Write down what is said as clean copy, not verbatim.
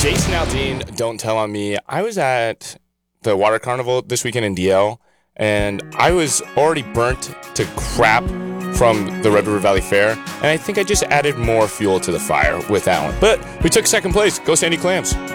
Jason Aldean, don't tell on me. I was at the Water Carnival this weekend in DL, and I was already burnt to crap from the Red River Valley Fair, and I think I just added more fuel to the fire with that one. But we took second place. Go Sandy Clams.